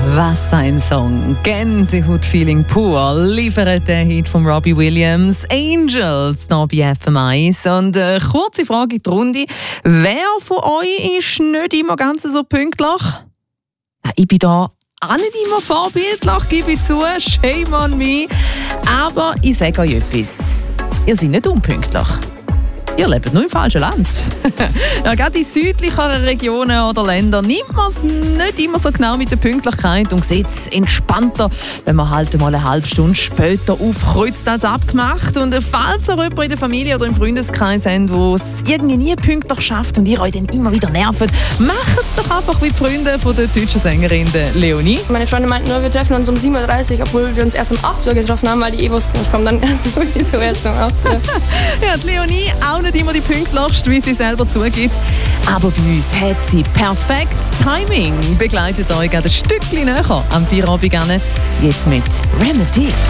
Was ein Song. Gänsehaut-Feeling pur. Liefert der Hit von Robbie Williams. Angels, da bei FM1. Und kurze Frage in die Runde. Wer von euch ist nicht immer ganz so pünktlich? Ich bin da auch nicht immer vorbildlich, gebe ich zu. Shame on me. Aber ich sage euch etwas. Ihr seid nicht unpünktlich. Ihr lebt nur im falschen Land. Ja, gerade in südlicheren Regionen oder Ländern nimmt man es nicht immer so genau mit der Pünktlichkeit und sieht es entspannter, wenn man halt mal eine halbe Stunde später aufkreuzt als abgemacht. Und falls ihr jemanden in der Familie oder im Freundeskreis habt, der es irgendwie nie pünktlich schafft und ihr euch dann immer wieder nervt, macht es doch einfach wie die Freunde von der deutschen Sängerin der Leonie. Meine Freunde meinten nur, wir treffen uns um 7.30 Uhr, obwohl wir uns erst um 8 Uhr getroffen haben, weil die wussten, ich komme dann sowieso erst um 8 Uhr. Ja, die Leonie auch nicht immer die pünktlichste, wie sie selber zugibt. Aber bei uns hat sie perfektes Timing. Begleitet euch ein Stückchen näher am Feierabend. Jetzt mit Remedy.